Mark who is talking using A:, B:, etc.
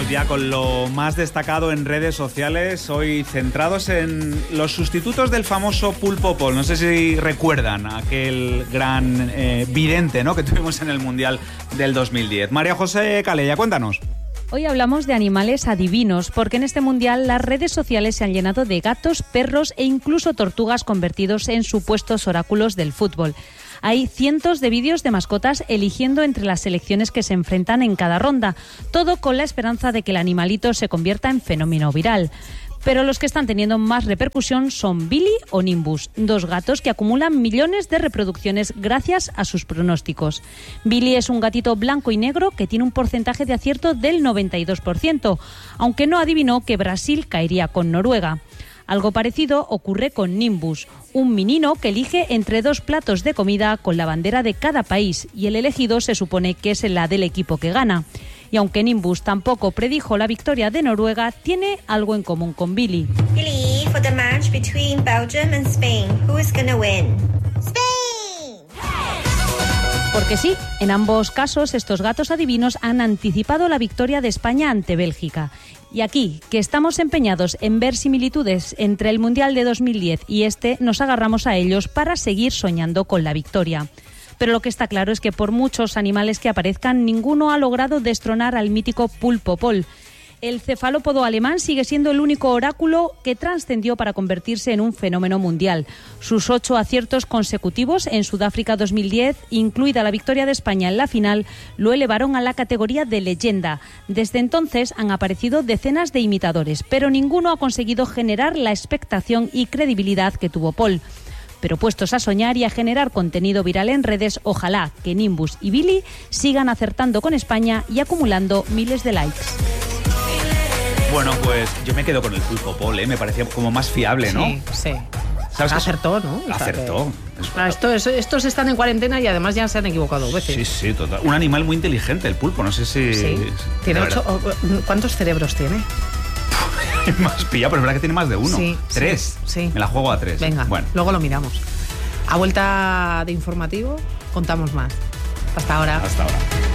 A: Vamos ya con lo más destacado en redes sociales, hoy centrados en los sustitutos del famoso Pulpo Paul. No sé si recuerdan aquel gran vidente, ¿no?, que tuvimos en el Mundial del 2010. María José Calella, cuéntanos.
B: Hoy hablamos de animales adivinos, porque en este mundial las redes sociales se han llenado de gatos, perros e incluso tortugas convertidos en supuestos oráculos del fútbol. Hay cientos de vídeos de mascotas eligiendo entre las selecciones que se enfrentan en cada ronda, todo con la esperanza de que el animalito se convierta en fenómeno viral. Pero los que están teniendo más repercusión son Billy o Nimbus, dos gatos que acumulan millones de reproducciones gracias a sus pronósticos. Billy es un gatito blanco y negro que tiene un porcentaje de acierto del 92%, aunque no adivinó que Brasil caería con Noruega. Algo parecido ocurre con Nimbus, un menino que elige entre dos platos de comida con la bandera de cada país y el elegido se supone que es la del equipo que gana. Y aunque Nimbus tampoco predijo la victoria de Noruega, tiene algo en común con Billy.
C: Billy, for the match between Belgium and Spain, who is gonna win? Spain!
B: Porque sí, en ambos casos estos gatos adivinos han anticipado la victoria de España ante Bélgica. Y aquí, que estamos empeñados en ver similitudes entre el Mundial de 2010 y este, nos agarramos a ellos para seguir soñando con la victoria. Pero lo que está claro es que por muchos animales que aparezcan, ninguno ha logrado destronar al mítico Pulpo Paul. El cefalópodo alemán sigue siendo el único oráculo que trascendió para convertirse en un fenómeno mundial. Sus 8 aciertos consecutivos en Sudáfrica 2010, incluida la victoria de España en la final, lo elevaron a la categoría de leyenda. Desde entonces han aparecido decenas de imitadores, pero ninguno ha conseguido generar la expectación y credibilidad que tuvo Paul. Pero puestos a soñar y a generar contenido viral en redes, ojalá que Nimbus y Billy sigan acertando con España y acumulando miles de likes.
A: Bueno, pues yo me quedo con el Pulpo Paul, me parecía como más fiable, ¿no?
D: Sí.
A: ¿Sabes qué?
D: Acertó, ¿no?
A: Acertó.
D: Estos están en cuarentena y además ya se han equivocado veces.
A: Sí, total. Un animal muy inteligente, el pulpo, no sé si...
D: Sí. Tiene 8... ¿Cuántos cerebros tiene?
A: Más pillado, pero es verdad que tiene más de uno.
D: Sí,
A: 3.
D: Sí.
A: Me la juego a 3.
D: Venga,
A: bueno.
D: Luego lo miramos. A vuelta de informativo, contamos más. Hasta ahora.
A: Hasta ahora.